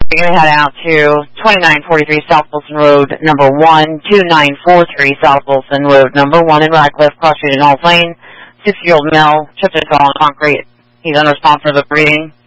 You're going to head out to 2943 South Wilson Road, number 1, 2943 South Wilson Road, number 1 in Radcliffe, cross street in All Plain. 60-year-old male, tripped and fell on concrete. He's unresponsive of breathing.